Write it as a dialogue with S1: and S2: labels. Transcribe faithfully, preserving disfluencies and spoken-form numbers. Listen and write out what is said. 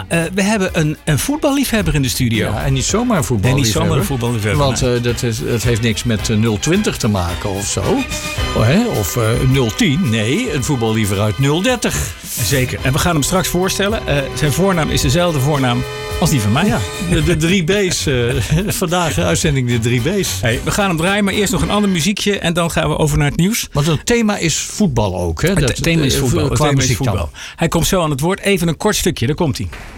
S1: uh, we hebben een, een voetballiefhebber in de studio.
S2: Ja, en niet zomaar een voetballiefhebber.
S1: En niet zomaar een voetballiefhebber.
S2: Want uh, dat, is, dat heeft niks met uh, nul twintig te maken of zo. Oh, hè? Of uh, nul tien. Nee, een voetballiever uit nul dertig.
S1: Zeker. En we gaan hem straks voorstellen. Uh, zijn voornaam is dezelfde voornaam als die van mij.
S2: Ja, de, de drie B's. Uh, vandaag de uitzending de drie B's.
S1: Hey, we gaan hem draaien, maar eerst nog een ander muziekje. En dan gaan we over naar het nieuws.
S2: Want het thema is voetbal ook. Hè?
S1: Het
S2: dat,
S1: thema is voetbal.
S2: Uh,
S1: het thema is voetbal. Hij komt zo aan het woord. Even een kort stukje, daar komt hij.